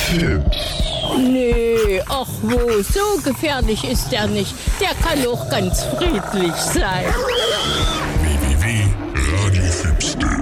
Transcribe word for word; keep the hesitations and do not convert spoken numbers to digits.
Film. Nee, ach wo, so gefährlich ist er nicht. Der kann auch ganz friedlich sein.